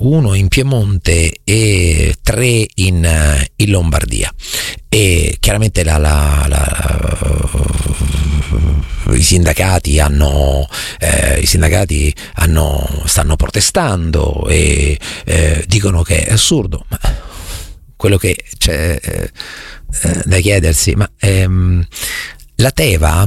1 in Piemonte e 3 in Lombardia. E chiaramente i sindacati stanno protestando e dicono che è assurdo, ma quello che c'è da chiedersi, ma la Teva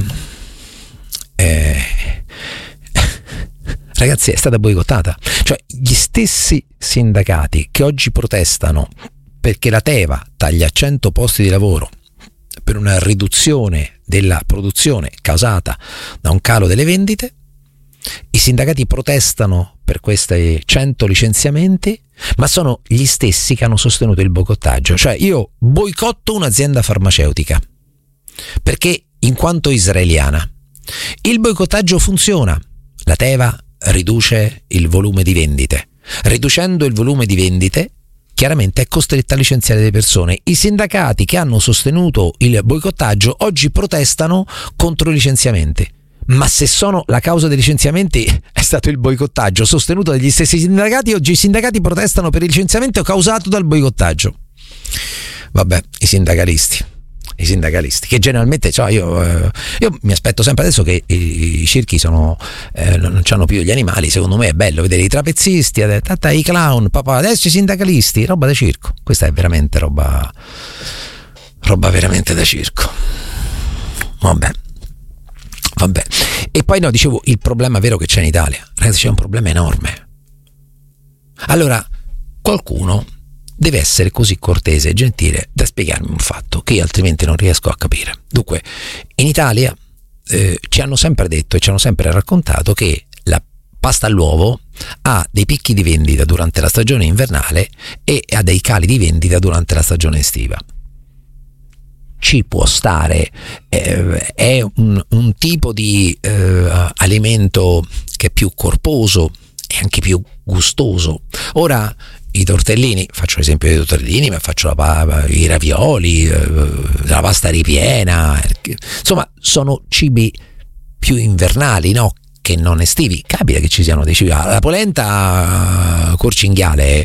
ragazzi è stata boicottata, cioè gli stessi sindacati che oggi protestano perché la Teva taglia 100 posti di lavoro per una riduzione della produzione causata da un calo delle vendite, i sindacati protestano per questi 100 licenziamenti, ma sono gli stessi che hanno sostenuto il boicottaggio. Cioè io boicotto un'azienda farmaceutica perché in quanto israeliana il boicottaggio funziona, la Teva riduce il volume di vendite, riducendo il volume di vendite chiaramente è costretta a licenziare le persone. I sindacati che hanno sostenuto il boicottaggio oggi protestano contro i licenziamenti. Ma se sono la causa dei licenziamenti è stato il boicottaggio sostenuto dagli stessi sindacati, oggi i sindacati protestano per il licenziamento causato dal boicottaggio. Vabbè, i sindacalisti che generalmente, cioè io mi aspetto sempre adesso che i circhi non c'hanno più gli animali. Secondo me è bello vedere i trapezzisti, i clown, papà, adesso i sindacalisti, roba da circo. Questa è veramente roba veramente da circo. Vabbè. E poi no, dicevo, il problema vero che c'è in Italia, ragazzi, c'è un problema enorme. Allora, qualcuno deve essere così cortese e gentile da spiegarmi un fatto che io altrimenti non riesco a capire. Dunque, in Italia ci hanno sempre detto e ci hanno sempre raccontato che la pasta all'uovo ha dei picchi di vendita durante la stagione invernale e ha dei cali di vendita durante la stagione estiva. Ci può stare, è un tipo di alimento che è più corposo e anche più gustoso. Ora i tortellini, faccio l'esempio dei tortellini, ma faccio i ravioli, la pasta ripiena, insomma sono cibi più invernali, no? Che non estivi. Capita che ci siano dei cibi, la polenta col cinghiale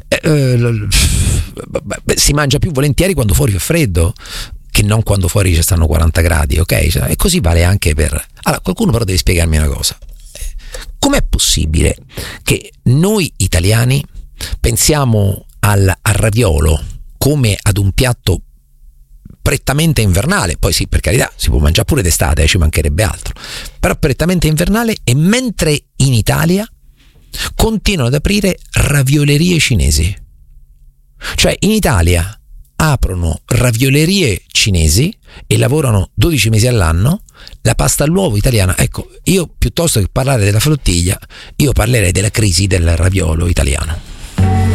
si mangia più volentieri quando fuori è freddo che non quando fuori ci stanno 40 gradi, ok? E così vale anche per... Allora, qualcuno però deve spiegarmi una cosa. Com'è possibile che noi italiani pensiamo al raviolo come ad un piatto prettamente invernale? Poi sì, per carità, si può mangiare pure d'estate, ci mancherebbe altro, però prettamente invernale, e mentre in Italia continuano ad aprire raviolerie cinesi. Cioè in Italia aprono raviolerie cinesi e lavorano 12 mesi all'anno. La pasta all'uovo italiana, ecco, io piuttosto che parlare della flottiglia, io parlerei della crisi del raviolo italiano.